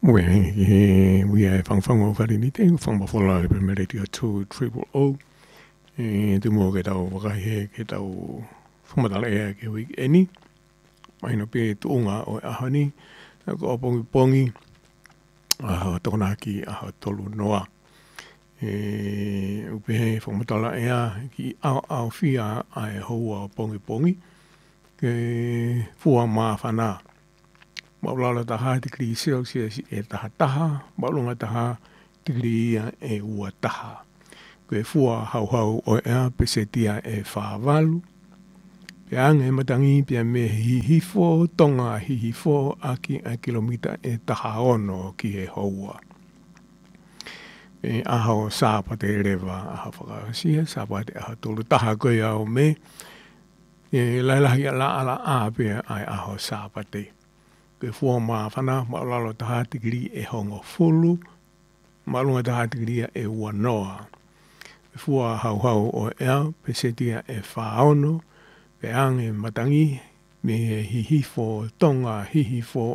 we are whangwhango whare ni te, whangma whola le me radio 2 te mua ke tau wakahe ke tau whamatala ea ke hui eni. Mahina pe tuunga o ahani, ko o pongi pongi, aha tokona ki aha tolu noa. Upehe whamatala ea ki au fia ai hoa pongi pongi, ke fua maa whanaa. Maulala taha tikri Celsius e taha taha, maulunga taha tikri ia e ua taha. Koe fua hau hau o ea pesetia e whaawalu. Pe ange matangi pia me hihifo, tonga hihifo aki a kilomita e taha ono ki e haua. E ahao sāpate rewa aha whakasia, sāpate aha tolu taha koe au me, e lailahi ala ala a pia ai ahao sāpate. Ke fua maa whana, maulalo taha tikiri e hongo fulu, maulunga taha tikiri e ua noa. Ke fua hau hau o ea, pesetia e whaono, pe ange matangi, me hihifo, tonga hihifo